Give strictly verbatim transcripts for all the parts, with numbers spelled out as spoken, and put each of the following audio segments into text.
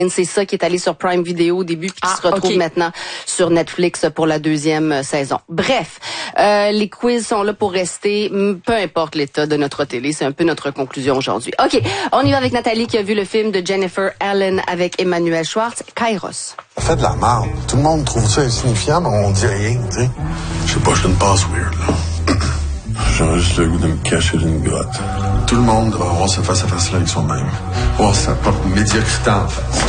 C'est ça qui est allé sur Prime Video au début puis qui ah, se retrouve okay. maintenant sur Netflix pour la deuxième saison. Bref, euh, les quiz sont là pour rester, peu importe l'état de notre télé. C'est un peu notre conclusion aujourd'hui. OK, on y va avec Nathalie qui a vu le film de Jennifer Allen avec Emmanuel Schwartz, Kairos. Ça fait de la merde. Tout le monde trouve ça insignifiant, mais on dit rien, tu sais. Je sais pas, je ne passe weird, là. J'ai juste le goût de me cacher d'une grotte. Tout le monde doit avoir ce face-à-face-là avec soi-même. Voir sa propre médiocrité en face.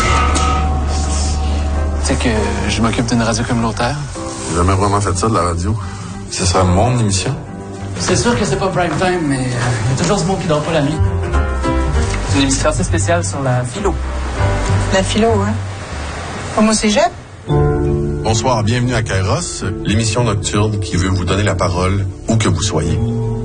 Tu sais que je m'occupe d'une radio communautaire. J'ai jamais vraiment fait ça de la radio. Ce sera mon émission. C'est sûr que c'est pas prime time, mais il euh, y a toujours ce monde qui dort pas la nuit. C'est une émission assez spéciale sur la philo. La philo, hein? Comme au cégep? Bonsoir, bienvenue à Kairos, l'émission nocturne qui veut vous donner la parole où que vous soyez.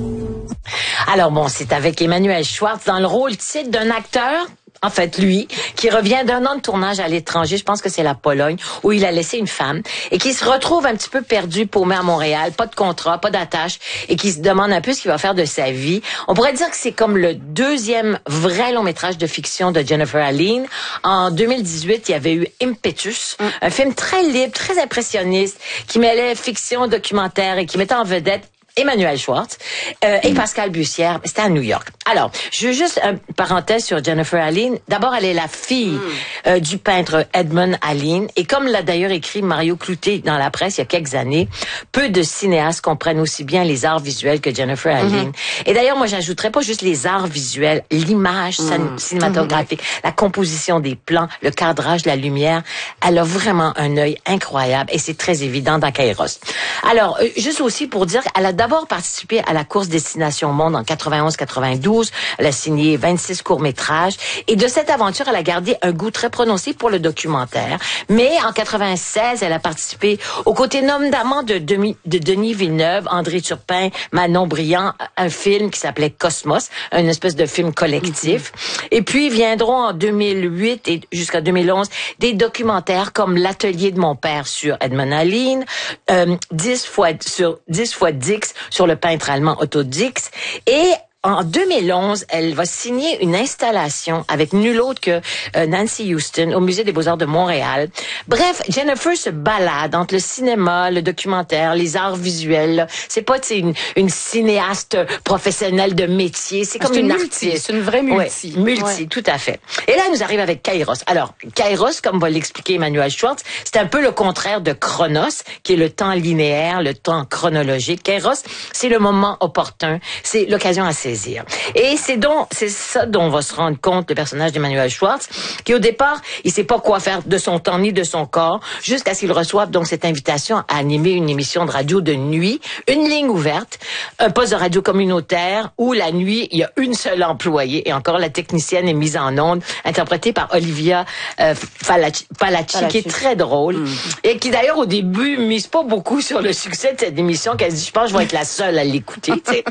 Alors bon, c'est avec Emmanuel Schwartz dans le rôle titre d'un acteur, en fait lui, qui revient d'un an de tournage à l'étranger, je pense que c'est la Pologne, où il a laissé une femme, et qui se retrouve un petit peu perdu, paumé à Montréal, pas de contrat, pas d'attache, et qui se demande un peu ce qu'il va faire de sa vie. On pourrait dire que c'est comme le deuxième vrai long métrage de fiction de Jennifer Allen. En deux mille dix-huit, il y avait eu Impetus, mm. un film très libre, très impressionniste, qui mêlait fiction, documentaire, et qui mettait en vedette Emmanuel Schwartz euh, et Pascal Bussière. C'était à New York. Alors, je veux juste une parenthèse sur Jennifer Allen. D'abord, elle est la fille mm. euh, du peintre Edmund Allen. Et comme l'a d'ailleurs écrit Mario Cloutier dans la presse il y a quelques années, peu de cinéastes comprennent aussi bien les arts visuels que Jennifer Allen. Mm-hmm. Et d'ailleurs, moi, j'ajouterais pas juste les arts visuels, l'image mm. cinématographique, mm-hmm. la composition des plans, le cadrage, la lumière. Elle a vraiment un œil incroyable et c'est très évident dans Kairos. Alors, euh, juste aussi pour dire qu'elle a d'abord participé à la course Destination Monde en quatre-vingt-onze quatre-vingt-douze. Elle a signé vingt-six courts-métrages. Et de cette aventure, elle a gardé un goût très prononcé pour le documentaire. Mais en quatre-vingt-seize, elle a participé aux côtés notamment de, de, de Denis Villeneuve, André Turpin, Manon Brillant, un film qui s'appelait Cosmos, une espèce de film collectif. Mm-hmm. Et puis viendront en deux mille huit et jusqu'à deux mille onze des documentaires comme L'Atelier de mon père sur Edmund Allen, euh, dix fois sur dix fois Dix sur le peintre allemand Otto Dix. Et en deux mille onze, elle va signer une installation avec nul autre que euh, Nancy Houston au Musée des Beaux-Arts de Montréal. Bref, Jennifer se balade entre le cinéma, le documentaire, les arts visuels. C'est pas une, une cinéaste professionnelle de métier, c'est comme c'est une, une artiste. multi, c'est une vraie multi. Ouais, multi, ouais. Tout à fait. Et là, elle nous arrive avec Kairos. Alors, Kairos, comme va l'expliquer Emmanuel Schwartz, c'est un peu le contraire de Chronos, qui est le temps linéaire, le temps chronologique. Kairos, c'est le moment opportun, c'est l'occasion à saisir. Et c'est donc, c'est ça dont on va se rendre compte le personnage d'Emmanuel Schwartz, qui au départ, il sait pas quoi faire de son temps ni de son corps, jusqu'à ce qu'il reçoive donc cette invitation à animer une émission de radio de nuit, une ligne ouverte, un poste de radio communautaire où la nuit, il y a une seule employée et encore la technicienne est mise en onde, interprétée par Olivia euh, Palacci, Palacci, qui est très drôle mm. et qui d'ailleurs au début mise pas beaucoup sur le succès de cette émission, qu'elle dit, je pense que je vais être la seule à l'écouter, tu sais.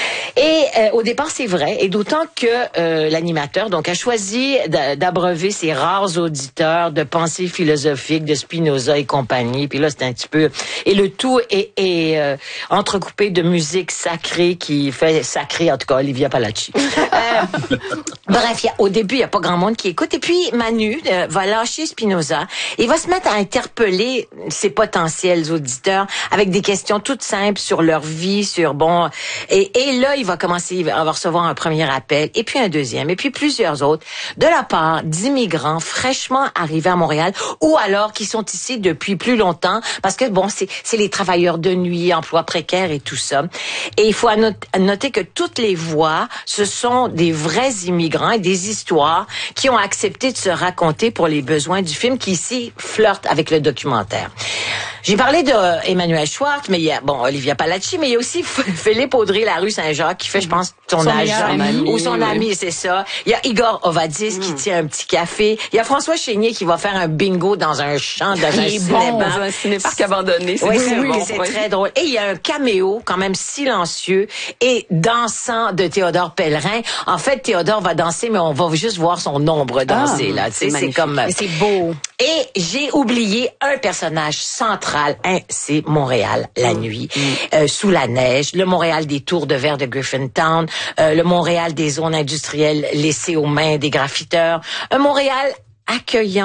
Et euh, au départ, c'est vrai, et d'autant que euh, l'animateur donc a choisi d'abreuver ses rares auditeurs de pensées philosophiques de Spinoza et compagnie. Puis là, c'est un petit peu... Et le tout est, est euh, entrecoupé de musique sacrée qui fait sacré, en tout cas, Olivia Palacci. euh, bref, y a, au début, il n'y a pas grand monde qui écoute. Et puis, Manu euh, va lâcher Spinoza et va se mettre à interpeller ses potentiels auditeurs avec des questions toutes simples sur leur vie, sur, bon... Et, et là, il va commencer, il va recevoir un premier appel, et puis un deuxième, et puis plusieurs autres, de la part d'immigrants fraîchement arrivés à Montréal, ou alors qui sont ici depuis plus longtemps, parce que bon, c'est, c'est les travailleurs de nuit, emplois précaires et tout ça. Et il faut noter que toutes les voix, ce sont des vrais immigrants et des histoires qui ont accepté de se raconter pour les besoins du film, qui ici flirte avec le documentaire. J'ai parlé de euh, Emmanuel Schwartz, mais il y a, bon, Olivia Palacci, mais il y a aussi Philippe Audrey, la rue Saint-Jacques, qui fait, je pense, son, son agent, ou son ami, c'est ça. Il y a Igor Ovadis mm. qui tient un petit café. Il y a François Chénier qui va faire un bingo dans un champ, dans un cinéma. Bon, dans un cinéparc abandonné. C'est oui, très oui, bon, c'est oui. très drôle. Et il y a un caméo, quand même silencieux et dansant de Théodore Pellerin. En fait, Théodore va danser, mais on va juste voir son ombre danser, ah, là. Tu sais, c'est comme... Et c'est beau. Et j'ai oublié un personnage central, hein, c'est Montréal, la mmh. nuit, mmh. Euh, sous la neige, le Montréal des tours de verre de Griffintown, euh, le Montréal des zones industrielles laissées aux mains des graffiteurs, un Montréal accueillant.